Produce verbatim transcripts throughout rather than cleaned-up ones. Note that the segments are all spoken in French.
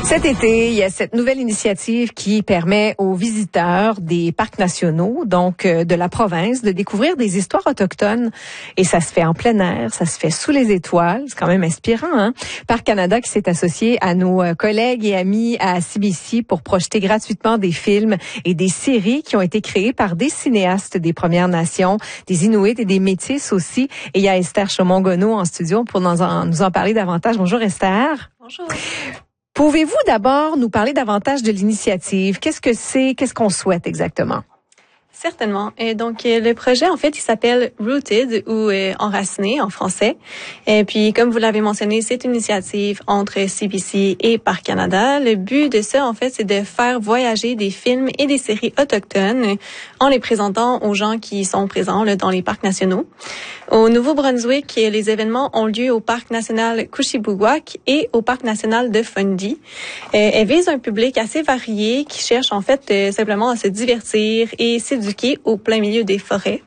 Cet été, il y a cette nouvelle initiative qui permet aux visiteurs des parcs nationaux, donc euh, de la province, de découvrir des histoires autochtones. Et ça se fait en plein air, ça se fait sous les étoiles. C'est quand même inspirant, hein? Parc Canada qui s'est associé à nos collègues et amis à C B C pour projeter gratuitement des films et des séries qui ont été créées par des cinéastes des Premières Nations, des Inuits et des Métis aussi. Et il y a Esther Chaumont-Gonneau en studio pour nous en, nous en parler davantage. Bonjour Esther. Bonjour. Pouvez-vous d'abord nous parler davantage de l'initiative? Qu'est-ce que c'est? Qu'est-ce qu'on souhaite exactement? Certainement. Et donc, le projet, en fait, il s'appelle Rooted ou euh, Enraciné en français. Et puis, comme vous l'avez mentionné, c'est une initiative entre C B C et Parc Canada. Le but de ça, en fait, c'est de faire voyager des films et des séries autochtones en les présentant aux gens qui sont présents là, dans les parcs nationaux. Au Nouveau-Brunswick, les événements ont lieu au Parc national Kouchibouguac et au Parc national de Fundy. Euh, elle vise un public assez varié qui cherche, en fait, euh, simplement à se divertir et s'éduquer au plein milieu des forêts.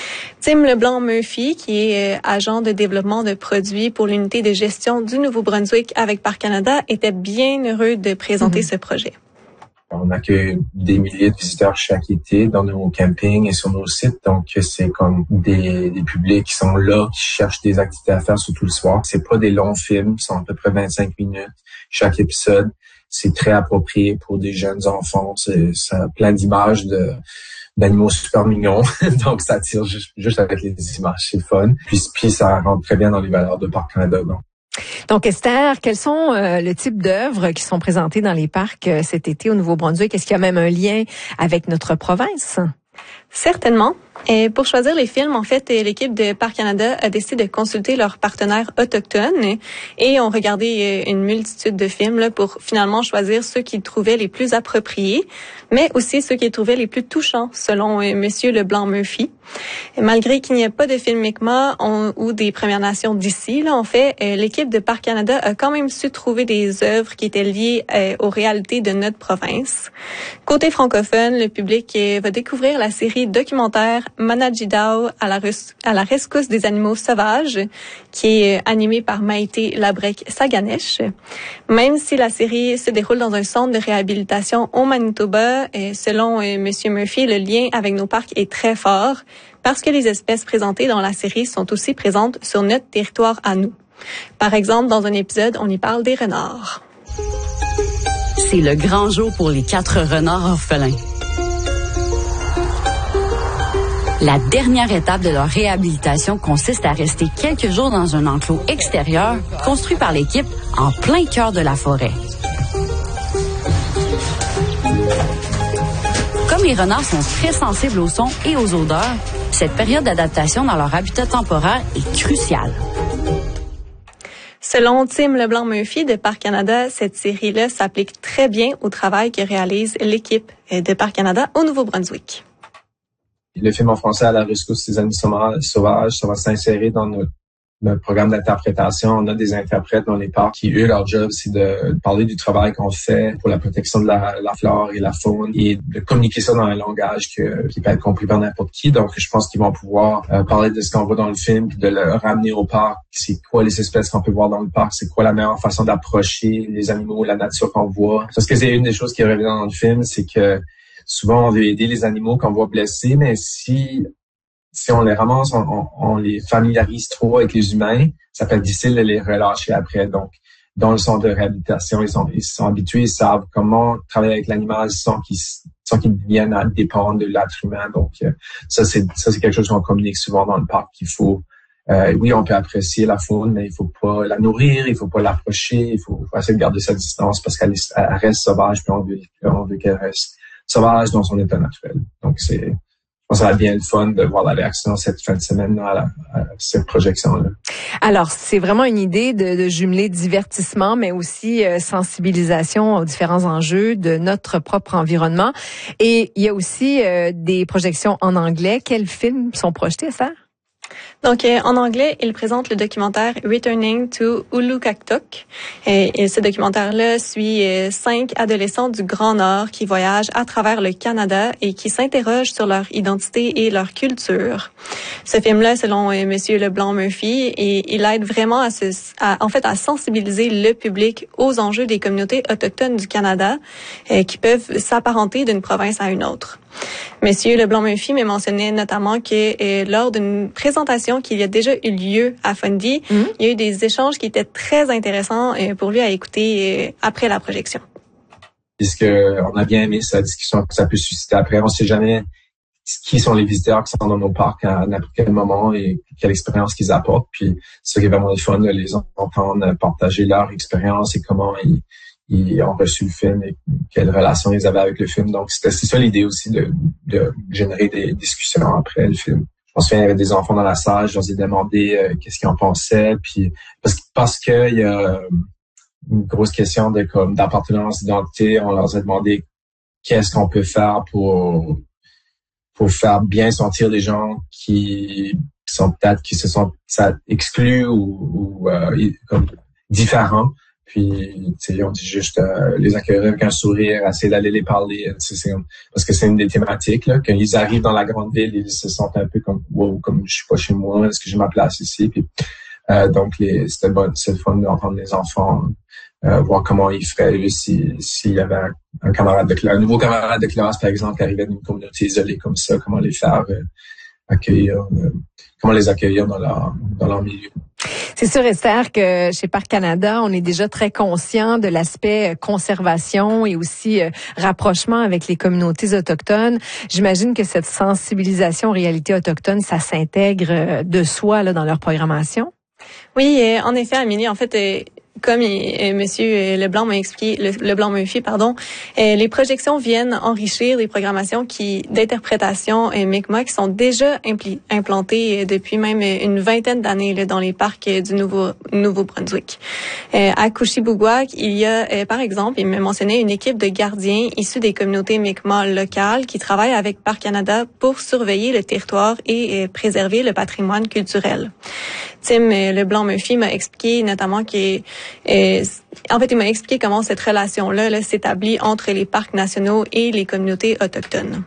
Tim Leblanc-Murphy, qui est euh, agent de développement de produits pour l'unité de gestion du Nouveau-Brunswick avec Parc Canada, était bien heureux de présenter mmh. ce projet. On accueille des milliers de visiteurs chaque été dans nos campings et sur nos sites. Donc, c'est comme des, des publics qui sont là, qui cherchent des activités à faire surtout le soir. C'est pas des longs films, c'est à peu près vingt-cinq minutes chaque épisode. C'est très approprié pour des jeunes enfants. C'est, ça a plein d'images de d'animaux super mignons. Donc, ça attire juste, juste avec les images. C'est fun. Puis, puis, ça rentre très bien dans les valeurs de Parc Canada. Donc, Donc Esther, quels sont euh, le type d'œuvres qui sont présentées dans les parcs euh, cet été au Nouveau-Brunswick? Est-ce qu'il y a même un lien avec notre province? Certainement. Et pour choisir les films, en fait, l'équipe de Parc Canada a décidé de consulter leurs partenaires autochtones et ont regardé une multitude de films là, pour finalement choisir ceux qu'ils trouvaient les plus appropriés, mais aussi ceux qu'ils trouvaient les plus touchants, selon euh, Monsieur Leblanc-Murphy. Et malgré qu'il n'y ait pas de film Mi'kmaq ou des Premières Nations d'ici, là, en fait, euh, l'équipe de Parc Canada a quand même su trouver des œuvres qui étaient liées euh, aux réalités de notre province. Côté francophone, le public euh, va découvrir la série documentaire Manajidao à la, res- à la rescousse des animaux sauvages, qui est animée par Maïté Labrec-Saganesh. Même si la série se déroule dans un centre de réhabilitation au Manitoba, et selon euh, Monsieur Murphy, le lien avec nos parcs est très fort parce que les espèces présentées dans la série sont aussi présentes sur notre territoire à nous. Par exemple, dans un épisode, on y parle des renards. C'est le grand jour pour les quatre renards orphelins. La dernière étape de leur réhabilitation consiste à rester quelques jours dans un enclos extérieur construit par l'équipe en plein cœur de la forêt. Comme les renards sont très sensibles aux sons et aux odeurs, cette période d'adaptation dans leur habitat temporaire est cruciale. Selon Tim Leblanc-Murphy de Parc Canada, cette série-là s'applique très bien au travail que réalise l'équipe de Parc Canada au Nouveau-Brunswick. Le film en français à la rescousse des animaux sauvages, ça va s'insérer dans notre, notre programme d'interprétation. On a des interprètes dans les parcs qui, eux, leur job, c'est de parler du travail qu'on fait pour la protection de la, la flore et la faune et de communiquer ça dans un langage que, qui peut être compris par n'importe qui. Donc, je pense qu'ils vont pouvoir euh, parler de ce qu'on voit dans le film puis de le ramener au parc. C'est quoi les espèces qu'on peut voir dans le parc? C'est quoi la meilleure façon d'approcher les animaux, la nature qu'on voit? Parce que c'est une des choses qui est revient dans le film, c'est que souvent, on veut aider les animaux qu'on voit blessés, mais si si on les ramasse, on, on, on les familiarise trop avec les humains, ça peut être difficile de les relâcher après. Donc, dans le centre de réhabilitation, ils sont, ils sont habitués, ils savent comment travailler avec l'animal sans qu'ils, sans qu'ils viennent à dépendre de l'être humain. Donc, ça, c'est ça c'est quelque chose qu'on communique souvent dans le parc qu'il faut. Euh, oui, on peut apprécier la faune, mais il faut pas la nourrir, il faut pas l'approcher, il faut, faut essayer de garder sa distance parce qu'elle elle reste sauvage, puis on veut, on veut qu'elle reste sauvage dans son état naturel. Donc, c'est, je pense que ça va être bien le fun de voir la réaction cette fin de semaine à, la, à cette projection-là. Alors, c'est vraiment une idée de, de jumeler divertissement, mais aussi euh, sensibilisation aux différents enjeux de notre propre environnement. Et il y a aussi euh, des projections en anglais. Quels films sont projetés, ça? Donc, euh, en anglais, il présente le documentaire Returning to Ulukaktok. Et, et ce documentaire-là suit euh, cinq adolescents du Grand Nord qui voyagent à travers le Canada et qui s'interrogent sur leur identité et leur culture. Ce film-là, selon euh, Monsieur Leblanc-Murphy, et, il aide vraiment à, se, à, en fait, à sensibiliser le public aux enjeux des communautés autochtones du Canada euh, qui peuvent s'apparenter d'une province à une autre. Monsieur Leblanc-Murphy m'a mentionné notamment que euh, lors d'une présentation qu'il y a déjà eu lieu à Fundy, mm-hmm. il y a eu des échanges qui étaient très intéressants euh, pour lui à écouter euh, après la projection. Puisque on a bien aimé sa discussion que ça peut susciter après. On ne sait jamais qui sont les visiteurs qui sont dans nos parcs à n'importe quel moment et quelle expérience qu'ils apportent. Puis c'est vraiment le fun de les entendre partager leur expérience et comment ils ils ont reçu le film et quelle relation ils avaient avec le film. Donc, c'était, c'est ça l'idée aussi de, de générer des discussions après le film. Je pense qu'il y avait des enfants dans la salle, je leur ai demandé euh, qu'est-ce qu'ils en pensaient, puis parce, parce que il y a une grosse question de comme d'appartenance, d'identité, on leur a demandé qu'est-ce qu'on peut faire pour pour faire bien sentir les gens qui sont peut-être qui se sont ça, exclus ou, ou euh, comme différents. Puis, tu sais, on dit juste euh, les accueillir avec un sourire, essayer d'aller les parler. C'est, c'est, parce que c'est une des thématiques, là. Quand ils arrivent dans la grande ville, ils se sentent un peu comme, wow, comme je suis pas chez moi, est-ce que j'ai ma place ici? Puis, euh, donc, les, c'était bon, c'est le fun d'entendre les enfants, euh, voir comment ils feraient, eux, si, s'il y avait un, un camarade de classe, un nouveau camarade de classe, par exemple, qui arrivait d'une communauté isolée comme ça, comment les faire euh, accueillir, euh, comment les accueillir dans leur, dans leur milieu. C'est sûr et certain que chez Parcs Canada, on est déjà très conscient de l'aspect conservation et aussi euh, rapprochement avec les communautés autochtones. J'imagine que cette sensibilisation aux réalités autochtones, ça s'intègre de soi là dans leur programmation. Oui, euh, en effet, Amélie, en fait, euh, comme il, Monsieur Leblanc m'a expliqué, le, Leblanc-Murphy, pardon, euh, les projections viennent enrichir des programmations qui d'interprétation euh, Mi'kmaq qui sont déjà impli, implantées euh, depuis même une vingtaine d'années là, dans les parcs euh, du Nouveau Nouveau-Brunswick. Euh, à Couchibougouac, il y a, euh, par exemple, il m'a mentionné une équipe de gardiens issus des communautés Mi'kmaq locales qui travaillent avec Parcs Canada pour surveiller le territoire et euh, préserver le patrimoine culturel. Tim euh, Leblanc-Murphy m'a expliqué notamment que Euh, en fait, il m'a expliqué comment cette relation-là là, s'établit entre les parcs nationaux et les communautés autochtones.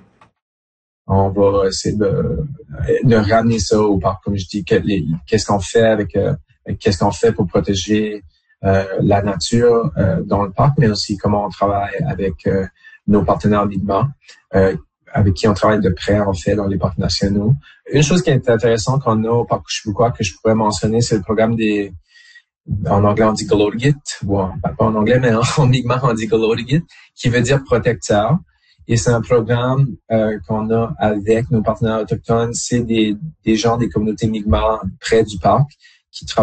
On va essayer de, de ramener ça au parc, comme je dis, qu'est-ce qu'on fait avec, euh, qu'est-ce qu'on fait pour protéger euh, la nature euh, dans le parc, mais aussi comment on travaille avec euh, nos partenaires Mi'kmaq, euh, avec qui on travaille de près, en fait, dans les parcs nationaux. Une chose qui est intéressante qu'on a au parc Couchibougouac que je pourrais mentionner, c'est le programme des en anglais, on dit Glódigit, bon, pas en anglais, mais en Mi'kmaq, on dit Glódigit, qui veut dire protecteur. Et c'est un programme euh, qu'on a avec nos partenaires autochtones. C'est des, des gens des communautés Mi'kmaq près du parc qui travaillent